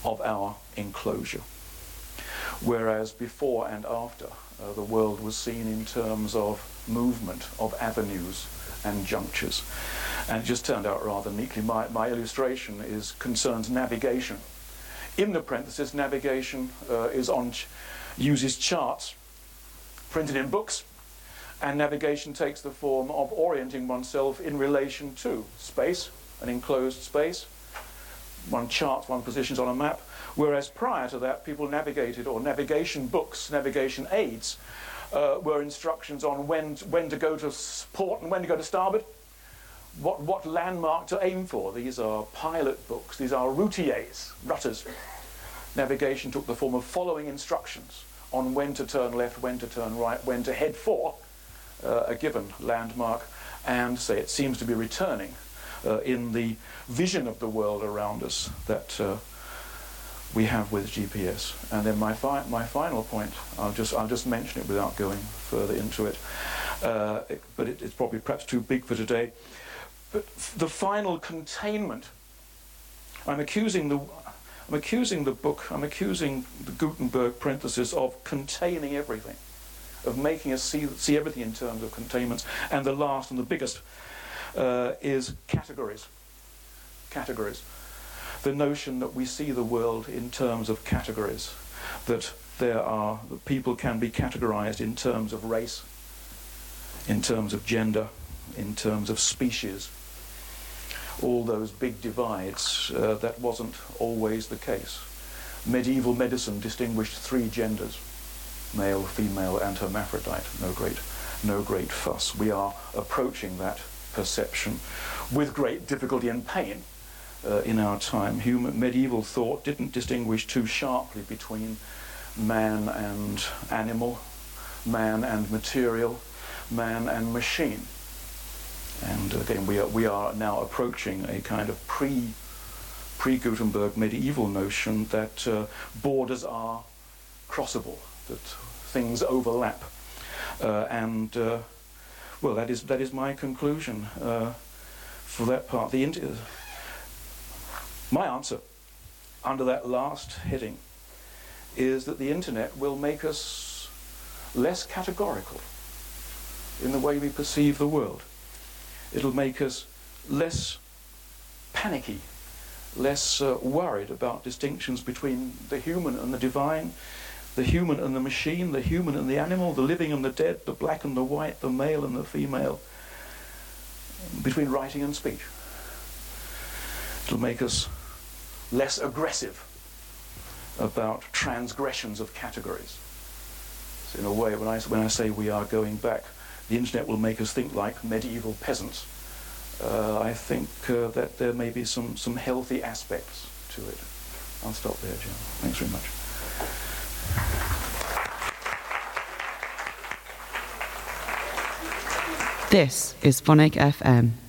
of our enclosure. Whereas before and after, the world was seen in terms of movement, of avenues and junctures. And it just turned out rather neatly. My illustration concerns navigation. In the parenthesis, navigation uses charts printed in books, and navigation takes the form of orienting oneself in relation to space, an enclosed space. One charts, one positions on a map, whereas prior to that, people navigated, or navigation books, navigation aids, were instructions on when to go to port and when to go to starboard, what landmark to aim for. These are pilot books, these are routiers, rutters. Navigation took the form of following instructions on when to turn left, when to turn right, when to head for a given landmark, and say it seems to be returning in the vision of the world around us that we have with GPS. And then my final point, I'll just mention it without going further into it, but it's probably perhaps too big for today. But the final containment, I'm accusing the Gutenberg parenthesis of containing everything, of making us see everything in terms of containments. And the last and the biggest is categories. Categories. The notion that we see the world in terms of categories, that people can be categorized in terms of race, in terms of gender, in terms of species. All those big divides, that wasn't always the case. Medieval medicine distinguished 3 genders, male, female, and hermaphrodite. No great fuss. We are approaching that perception with great difficulty and pain in our time. Medieval thought didn't distinguish too sharply between man and animal, man and material, man and machine. And again, we are now approaching a kind of pre-Gutenberg medieval notion that borders are crossable, that things overlap, and well, that is my conclusion for that part. My answer under that last heading is that the internet will make us less categorical in the way we perceive the world. It'll make us less panicky, less worried about distinctions between the human and the divine, the human and the machine, the human and the animal, the living and the dead, the black and the white, the male and the female, between writing and speech. It'll make us less aggressive about transgressions of categories. So in a way, when I say we are going back, the internet will make us think like medieval peasants. I think that there may be some healthy aspects to it. I'll stop there, Jim. Thanks very much. This is Phonic FM.